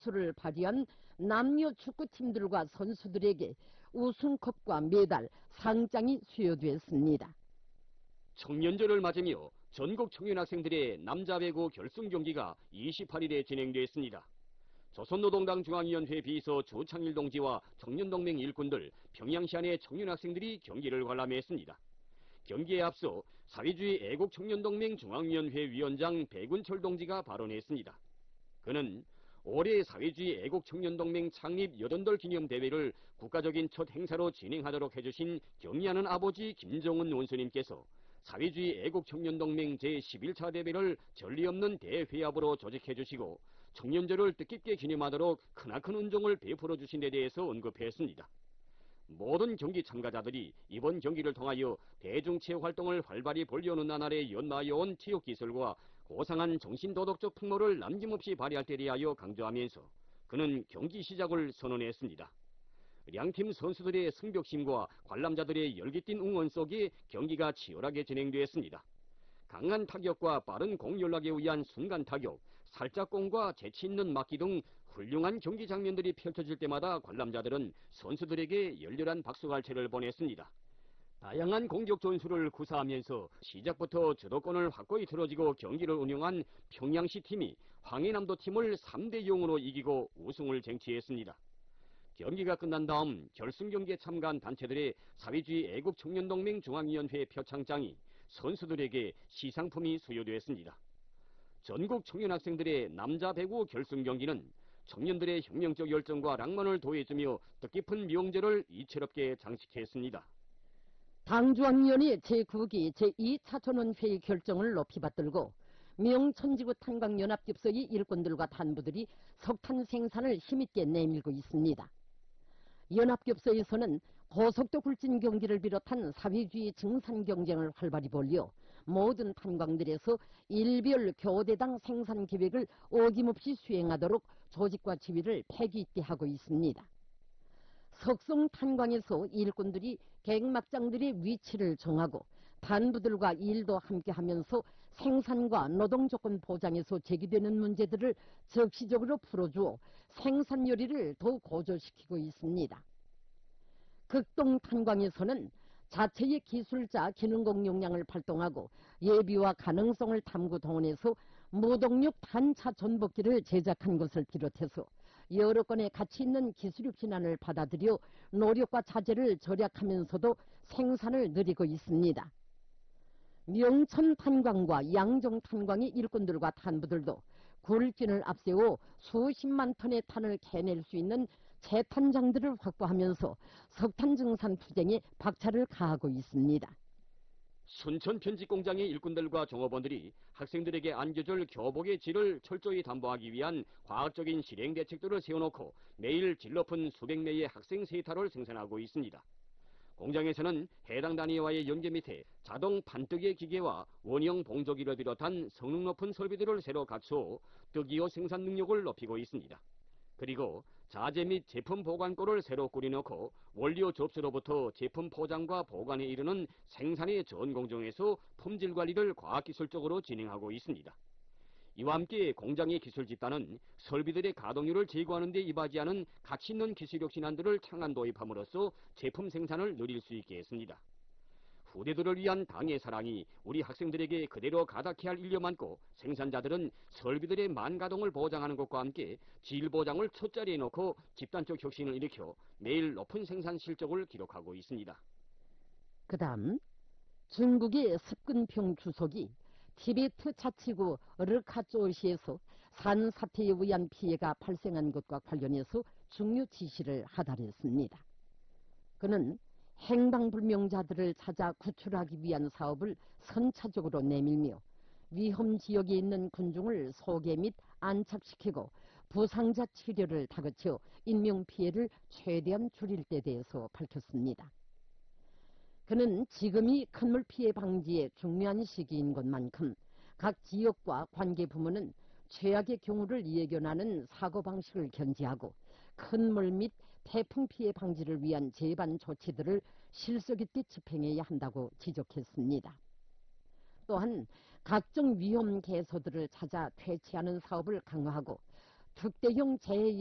기술을 발휘한 남녀 축구팀들과 선수들에게 우승컵과 메달, 상장이 수여됐습니다. 청년절을 맞으며 전국 청년학생들의 남자 배구 결승 경기가 28일에 진행됐습니다. 조선노동당 중앙위원회 비서 조창일 동지와 청년동맹 일꾼들, 평양시안의 청년학생들이 경기를 관람했습니다. 경기에 앞서 사회주의 애국청년동맹 중앙위원회 위원장 백운철 동지가 발언했습니다. 그는 올해 사회주의 애국청년동맹 창립 80돌 기념대회를 국가적인 첫 행사로 진행하도록 해주신 경의하는 아버지 김정은 원수님께서 사회주의 애국청년동맹 제11차 대회를 전례 없는 대회합으로 조직해 주시고 청년절을 뜻깊게 기념하도록 크나큰 은총을 베풀어 주신 데 대해서 언급했습니다. 모든 경기 참가자들이 이번 경기를 통하여 대중체육 활동을 활발히 벌여오는 나날에 연마해온 체육기술과 고상한 정신도덕적 풍모를 남김없이 발휘할 때에 하여 강조하면서 그는 경기 시작을 선언했습니다. 양팀 선수들의 승벽심과 관람자들의 열기띤 응원 속에 경기가 치열하게 진행되었습니다. 강한 타격과 빠른 공 연락에 의한 순간 타격, 살짝공과 재치 있는 막기 등 훌륭한 경기 장면들이 펼쳐질 때마다 관람자들은 선수들에게 열렬한 박수갈채를 보냈습니다. 다양한 공격 전술을 구사하면서 시작부터 주도권을 확고히 틀어지고 경기를 운영한 평양시 팀이 황해남도 팀을 3대0으로 이기고 우승을 쟁취했습니다. 경기가 끝난 다음 결승 경기에 참가한 단체들의 사회주의 애국청년동맹 중앙위원회 표창장이 선수들에게 시상품이 수여됐습니다. 전국 청년학생들의 남자 배구 결승 경기는 청년들의 혁명적 열정과 낭만을 도해주며 뜻깊은 명절을 이채롭게 장식했습니다. 당중앙위원회 제9기 제2차전원회의 결정을 높이 받들고 명천지구 탄광연합급소의 일꾼들과 단부들이 석탄 생산을 힘있게 내밀고 있습니다. 연합급소에서는 고속도 굴진 경기를 비롯한 사회주의 증산 경쟁을 활발히 벌여 모든 탄광들에서 일별 교대당 생산 계획을 어김없이 수행하도록 조직과 지휘를 패기 있게 하고 있습니다. 석송 탄광에서 일꾼들이 갱막장들의 위치를 정하고 단부들과 일도 함께하면서 생산과 노동조건 보장에서 제기되는 문제들을 적시적으로 풀어주어 생산 요리를 더 고조시키고 있습니다. 극동 탄광에서는 자체의 기술자 기능공 역량을 발동하고 예비와 가능성을 탐구 동원해서 무동력 단차 전복기를 제작한 것을 비롯해서 여러 건의 가치 있는 기술력 진안을 받아들여 노력과 자재를 절약하면서도 생산을 늘리고 있습니다. 명천 탄광과 양정 탄광의 일꾼들과 탄부들도 굴진을 앞세워 수십만 톤의 탄을 캐낼 수 있는 재탄장들을 확보하면서 석탄 증산 투쟁에 박차를 가하고 있습니다. 순천 편집공장의 일꾼들과 종업원들이 학생들에게 안겨줄 교복의 질을 철저히 담보하기 위한 과학적인 실행 대책들을 세워놓고 매일 질 높은 수백 매의 학생 세타를 생산하고 있습니다. 공장에서는 해당 단위와의 연계 밑에 자동 판뜨기 기계와 원형 봉조기를 비롯한 성능 높은 설비들을 새로 갖추어 뜨기호 생산 능력을 높이고 있습니다. 그리고 자재 및 제품 보관고를 새로 꾸려놓고 원료 접수로부터 제품 포장과 보관에 이르는 생산의 전 공정에서 품질 관리를 과학기술적으로 진행하고 있습니다. 이와 함께 공장의 기술 집단은 설비들의 가동률을 제고하는 데 이바지하는 가치 있는 기술력 진안들을 창안 도입함으로써 제품 생산을 늘릴 수 있게 했습니다. 후대들을 위한 당의 사랑이 우리 학생들에게 그대로 가닿게 할 일념 안고 생산자들은 설비들의 만가동을 보장하는 것과 함께 질 보장을 첫자리에 놓고 집단적 혁신을 일으켜 매일 높은 생산 실적을 기록하고 있습니다. 그 다음 중국의 습근평 주석이 티베트 자치구 르카조시에서 산사태에 의한 피해가 발생한 것과 관련해서 중요 지시를 하달했습니다. 그는 행방불명자들을 찾아 구출하기 위한 사업을 선차적으로 내밀며 위험지역에 있는 군중을 소개 및 안착시키고 부상자 치료를 다그쳐 인명피해를 최대한 줄일 데 대해서 밝혔습니다. 그는 지금이 큰물 피해 방지에 중요한 시기인 것만큼 각 지역과 관계부문은 최악의 경우를 예견하는 사고방식을 견지하고 큰 물 및 태풍 피해 방지를 위한 재반 조치들을 실속 있게 집행해야 한다고 지적했습니다. 또한 각종 위험 개소들을 찾아 퇴치하는 사업을 강화하고 특대형 제